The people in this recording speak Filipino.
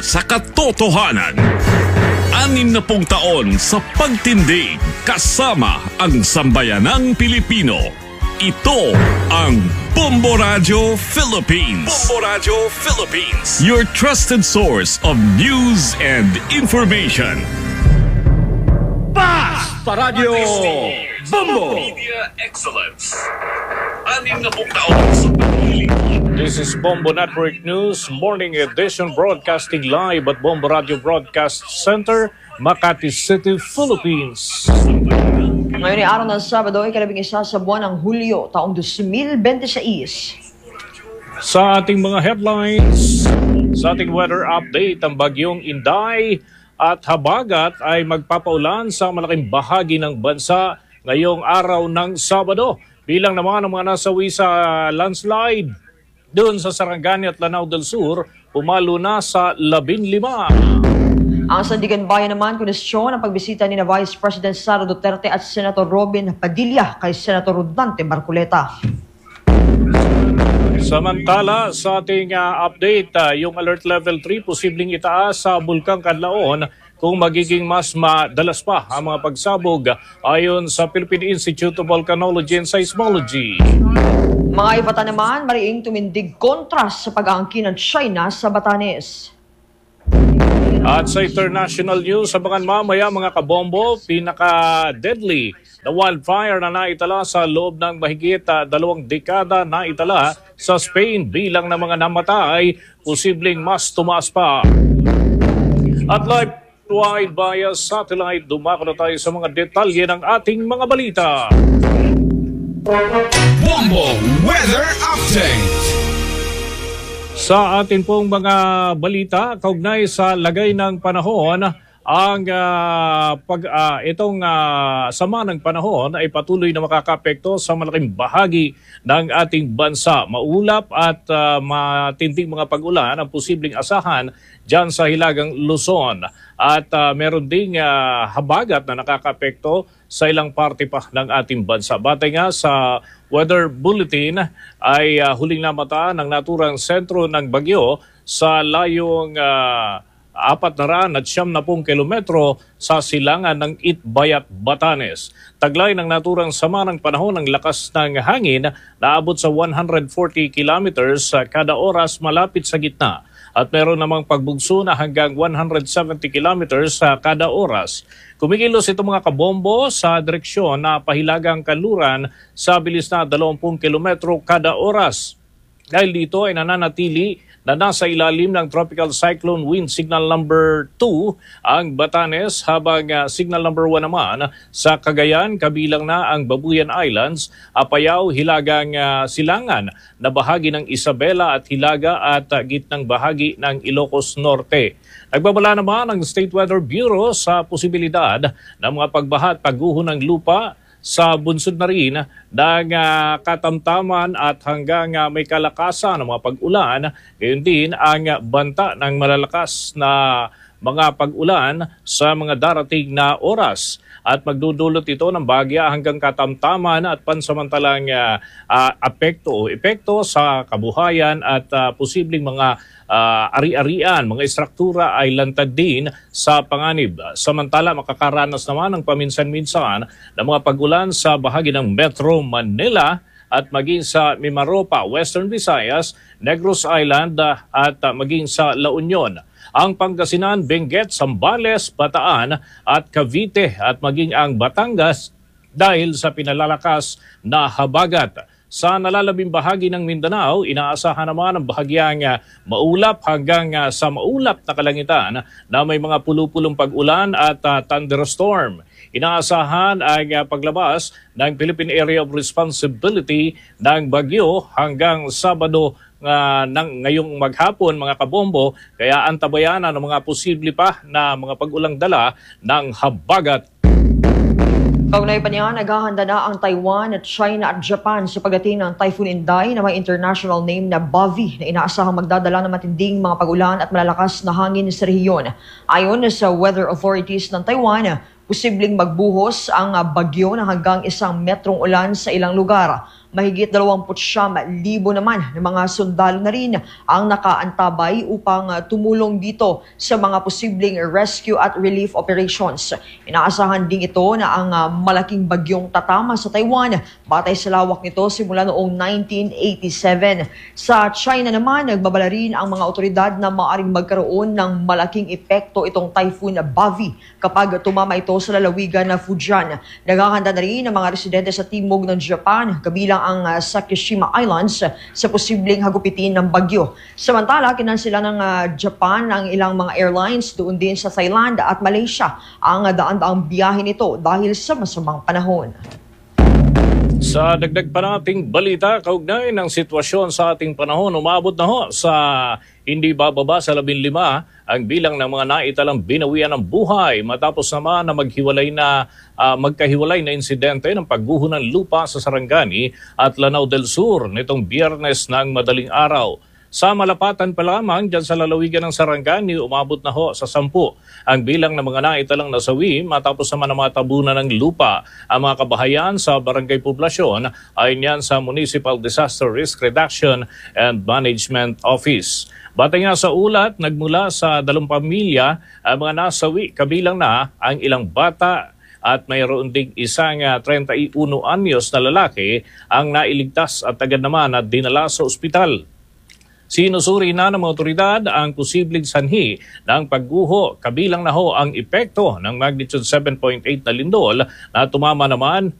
sa katotohanan. 60 taon sa pagtindig kasama ang sambayanang Pilipino. Ito ang Bombo Radio Philippines. Bombo Radio Philippines. Your trusted source of news and information. Basta Radio Bombo. Media Excellence. 60 taon sa pagtindig. This is Bombo Network News Morning Edition, broadcasting live at Bombo Radio Broadcast Center, Makati City, Philippines. Ngayon ay araw ng Sabado, ika-11 sa buwan ng Hulyo, taong 2026. Sa ating mga headlines, sa ating weather update, ang bagyong Inday at Habagat ay magpapaulan sa malaking bahagi ng bansa ngayong araw ng Sabado. Bilang naman ang mga nasawi sa landslide doon sa Sarangani at Lanao del Sur, pumalo na sa 15. Ang Sandigan Bayan naman, kondisyon ang pagbisita ni Vice President Sara Duterte at Senator Robin Padilla kay Senator Rodante Marcoleta. Samantala, sa ating update, yung Alert Level 3 posibleng itaas sa Bulkang Canlaon kung magiging mas madalas pa ang mga pagsabog ayon sa Philippine Institute of Volcanology and Seismology. Mga ibata naman, mariing tumindig kontras sa pag-aangkin ng China sa Batanes. At sa international news, abangan mamaya mga kabombo, pinaka-deadly na wildfire na naitala sa loob ng mahigit 2 dekada na itala sa Spain. Bilang ng mga namatay, posibleng mas tumaas pa. At live wide via satellite, dumako na tayo sa mga detalye ng ating mga balita. Bombo Weather Update. Sa atin pong mga balita, kaugnay sa lagay ng panahon, ang itong sama ng panahon ay patuloy na makakapekto sa malaking bahagi ng ating bansa. Maulap at matinding mga pag-ulan ang posibleng asahan dyan sa Hilagang Luzon. At meron ding habagat na nakakapekto sa ilang parte pa ng ating bansa. Batay nga sa weather bulletin ay huling namataan ng naturang sentro ng bagyo sa layong 490 kilometro sa silangan ng Itbayat, Batanes. Taglay ng naturang sama ng panahon ng lakas ng hangin na abot sa 140 kilometers kada oras malapit sa gitna. At meron namang pagbugso na hanggang 170 kilometers kada oras. Kumikilos itong mga kabombo sa direksyon na Pahilagang Kanluran sa bilis na 20 kilometro kada oras. Dahil dito ay nananatili na nasa ilalim ng Tropical Cyclone Wind Signal number 2 ang Batanes, habang Signal number 1 naman sa Cagayan, kabilang na ang Babuyan Islands, Apayao, Hilagang Silangan na bahagi ng Isabela at Hilaga at gitnang bahagi ng Ilocos Norte. Nagbabala naman ang State Weather Bureau sa posibilidad ng mga pagbaha at pagguho ng lupa sa bunsod na rin ng katamtaman at hanggang may kalakasan ng mga pag-ulan. Gayon din ang banta ng malalakas na mga pag-ulan sa mga darating na oras. At magdudulot ito ng bagya hanggang katamtaman at pansamantalang epekto sa kabuhayan at posibleng mga ari-arian, mga istruktura ay lantad din sa panganib. Samantala, makakaranas naman ng paminsan-minsan ng mga pag-ulan sa bahagi ng Metro Manila at maging sa Mimaropa, Western Visayas, Negros Island at maging sa La Union. Ang Pangasinan, Benguet, Zambales, Bataan at Cavite at maging ang Batangas dahil sa pinalalakas na habagat. Sa nalalabing bahagi ng Mindanao, inaasahan naman ang bahagyang maulap hanggang sa maulap na kalangitan na may mga pulupulong pag-ulan at thunderstorm. Inaasahan ang paglabas ng Philippine Area of Responsibility ng bagyo hanggang Sabado ng ngayong maghapon, mga kabombo, kaya antabayanan ng mga posible pa na mga pag-ulang dala ng habagat. Kaugnay pa niya, naghahanda na ang Taiwan, China at Japan sa pagdating ng Typhoon Inday na may international name na Bavi na inaasahang magdadala ng matinding mga pag-ulan at malalakas na hangin sa rehiyon. Ayon sa weather authorities ng Taiwan, posibleng magbuhos ang bagyo ng hanggang 1 metrong ulan sa ilang lugar. Mahigit 29,000 naman ng mga sundalo na rin ang nakaantabay upang tumulong dito sa mga posibleng rescue at relief operations. Inaasahan din ito na ang malaking bagyong tatama sa Taiwan batay sa lawak nito simula noong 1987. Sa China naman, nagbabala rin ang mga otoridad na maaaring magkaroon ng malaking epekto itong Typhoon Bavi kapag tumama ito sa lalawigan na Fujian. Naghahanda na rin ang mga residente sa timog ng Japan, kabilang ang Sakishima Islands sa posibleng hagupitin ng bagyo. Samantala, kinansela ng Japan ang ilang mga airlines doon din sa Thailand at Malaysia ang daan-daang biyahe nito dahil sa masamang panahon. Sa dagdag pa nating balita, kaugnay ng sitwasyon sa ating panahon, umabot na ho sa hindi bababa sa 15 ang bilang ng mga naitalang binawian ng buhay matapos naman na magkahiwalay na insidente ng pagguho ng lupa sa Sarangani at Lanao del Sur nitong Biyernes ng madaling araw. Sa malapatan pa lamang dyan sa lalawigan ng Sarangani, umabot na ho sa 10 ang bilang ng mga naitalang nasawi matapos naman na matabunan ng lupa. Ang mga kabahayan sa barangay poblasyon ay niyan sa Municipal Disaster Risk Reduction and Management Office. Batay nga sa ulat, nagmula sa 2 pamilya ang mga nasawi, kabilang na ang ilang bata at mayroon ding isang 31 anyos na lalaki ang nailigtas at agad naman at dinala sa ospital. Sinusuri na ng mga otoridad ang posibleng sanhi ng pagguho, kabilang na ho ang epekto ng magnitude 7.8 na lindol na tumama naman